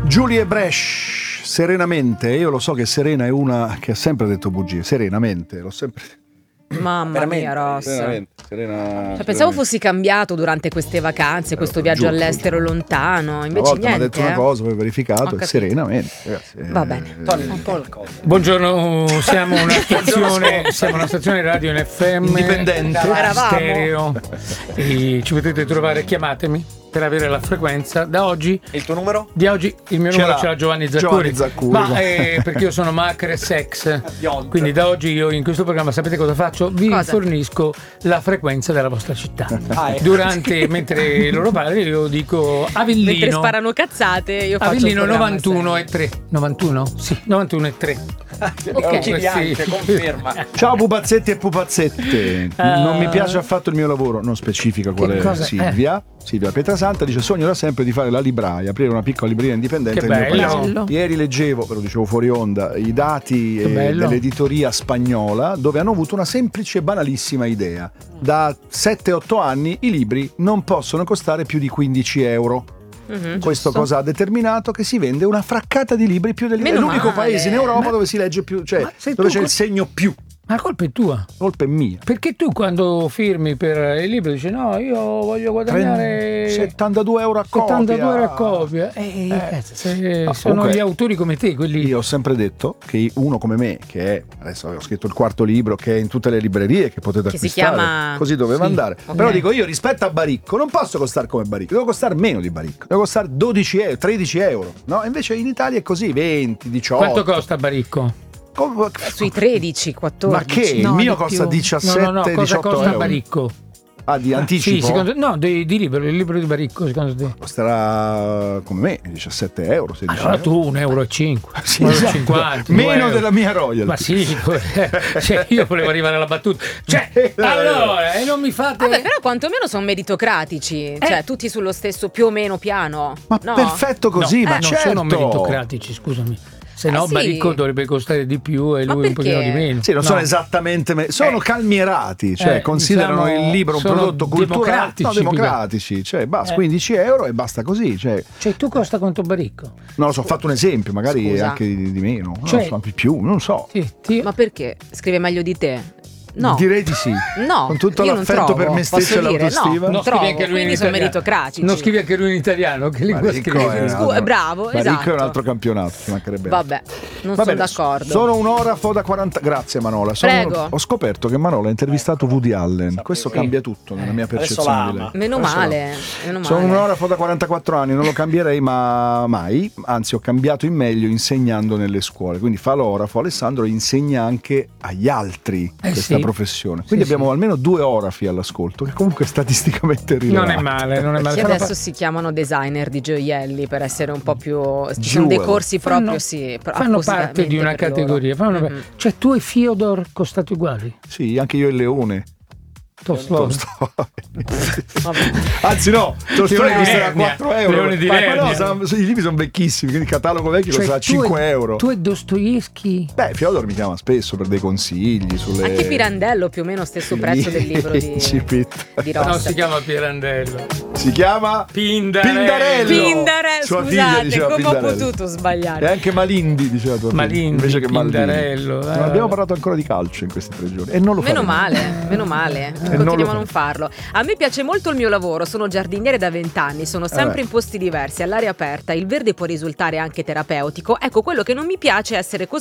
Julie Bresch, serenamente. Io lo so che Serena è una che ha sempre detto bugie. Serenamente, l'ho sempre. Mamma mia, Ross. Serena, pensavo fossi cambiato durante queste vacanze, questo viaggio all'estero lontano. Invece niente. Mi ha detto una cosa, poi ho verificato e serenamente. Ragazzi, va bene. Buongiorno, siamo una stazione radio in FM indipendente, stereo. E ci potete trovare, chiamatemi per avere la frequenza. Da oggi. E il tuo numero? Di oggi il mio numero ce l'ha Giovanni Zaccuri. Ma perché io sono Macre Sex. Quindi da oggi io in questo programma sapete cosa faccio? Vi fornisco la frequenza della vostra città. Mentre loro parlano io dico Avellino. Mentre sparano cazzate io faccio Avellino 91,3. 91? Sì, 91,3. Ok, conferma. Ciao pupazzetti e pupazzette. Non mi piace affatto il mio lavoro. Non specifica qual è Silvia Pietrasanta dice: sogno da sempre di fare la libraia, aprire una piccola libreria indipendente nel mio paese. Ieri leggevo, ve lo dicevo fuori onda, i dati dell'editoria spagnola, dove hanno avuto una semplice e banalissima idea. Da 7-8 anni i libri non possono costare più di 15 euro. Questo cosa ha determinato? Che si vende una fraccata di libri più del. È l'unico paese in Europa dove si legge più, cioè dove c'è il segno più. Ma la colpa è tua. La colpa è mia. Perché tu quando firmi per il libro dici no, io voglio guadagnare 72 euro a copia. 72 euro a copia. Sono gli autori come te, quelli. Io ho sempre detto che uno come me, che è, adesso ho scritto il 4º libro, che è in tutte le librerie, che potete acquistare, si chiama... così doveva andare. Però dico, io rispetto a Baricco non posso costare come Baricco, devo costare meno di Baricco, devo costare 12 euro, 13 euro. No? Invece in Italia è così, 20, 18. Quanto costa Baricco? Sui 13, 14. Ma che? Il mio costa 17, cosa 18 costa euro. Baricco? Di anticipo? Sì, di libro, il libro di Baricco secondo te? Costerà come me 17 euro, 16 allora euro. Tu 1,05 euro, sì, 1,50 meno della mia royalty. Ma sì, io volevo arrivare alla battuta. Allora, e non mi fate. Vabbè, però quantomeno sono meritocratici, cioè tutti sullo stesso più o meno piano. Ma no? Perfetto così, ma non certo. sono meritocratici, scusami. Se no Baricco dovrebbe costare di più e lui un pochino di meno. Sì, non sono esattamente sono calmierati, cioè considerano il libro un prodotto culturale. Democratici, cioè basta 15 euro e basta così. Cioè tu costa quanto Baricco? Non lo so, ho fatto un esempio, magari anche di meno, di più, non so. Ma perché? Scrive meglio di te? No. Direi di sì. No, con tutto l'affetto per me stesso e l'autostima. Non trovo, quindi sono meritocratici. Non scrive anche lui in italiano, che lingua scrive? Bravo, esatto. Baricco è un altro campionato, ci mancherebbe. Vabbè, non sono d'accordo. Sono un'ora da 40. Grazie Manola. Ho scoperto che Manola ha intervistato Woody Allen. Questo cambia tutto nella mia percezione di lei. Meno male. Sono un'ora da 44 anni, non lo cambierei mai, anzi ho cambiato in meglio insegnando nelle scuole. Quindi fa l'orafo, Alessandro insegna anche agli altri questa professione. Quindi abbiamo almeno 2 orafi all'ascolto, che comunque statisticamente rilevante. Non è male. Che adesso si chiamano designer di gioielli per essere un po' più. Ci sono dei corsi proprio, fanno parte di una categoria. Cioè tu e Fyodor costate uguali? Sì, anche io e il Leone. Tolstoi. Anzi no, Tolstoi costerà 4 euro. I libri sono vecchissimi, quindi il catalogo vecchio costerà 5 euro. Tu e Dostoevsky? Fyodor mi chiama spesso per dei consigli sulle. Anche Pirandello più o meno stesso prezzo del libro di Ross. Non si chiama Pirandello, si chiama Pindarello. Scusate, come ho potuto sbagliare? E anche Malindi diceva tua figlia, invece che Pindarello. Non abbiamo parlato ancora di calcio in questi 3 giorni e non lo faremo. Meno male. Continuiamo a non farlo. A me piace molto il mio lavoro, sono giardiniere da 20 anni, sono sempre in posti diversi, all'aria aperta, il verde può risultare anche terapeutico. Ecco, quello che non mi piace è essere